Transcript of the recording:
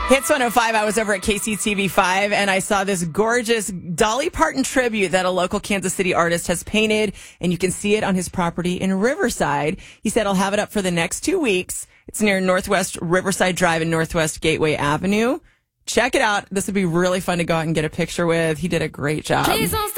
Hits 105, I was over at KCTV5 and I saw this gorgeous Dolly Parton tribute that a local Kansas City artist has painted, and you can see it on his property in Riverside. He said he'll have it up for the next 2 weeks. It's near Northwest Riverside Drive and Northwest Gateway Avenue. Check it out. This would be really fun to go out and get a picture with. He did a great job.